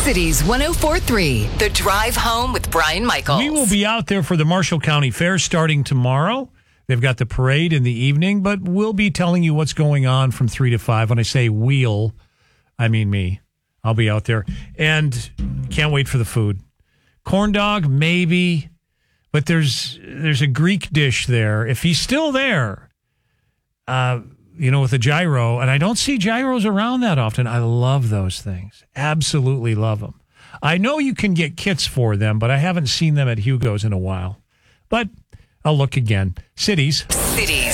Cities 104.3, The Drive Home with Brian Michaels. We will be out there for the Marshall County Fair starting tomorrow. They've got the parade in the evening, but we'll be telling you what's going on from 3 to 5. When I say we'll, I mean me. I'll be out there. And can't wait for the food. Corn dog, maybe. But there's a Greek dish there. If he's still there, with a gyro. And I don't see gyros around that often. I love those things. Absolutely love them. I know you can get kits for them, but I haven't seen them at Hugo's in a while. But I'll look again. Cities.